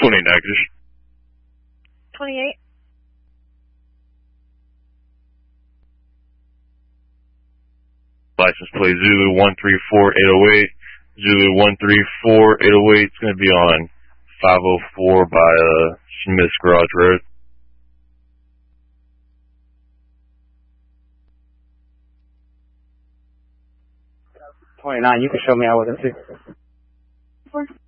negative. 28. License plate Zulu 134808. Zulu 134808. It's going to be on 504 by Smith's Garage Road. 29, you can show me out with it too.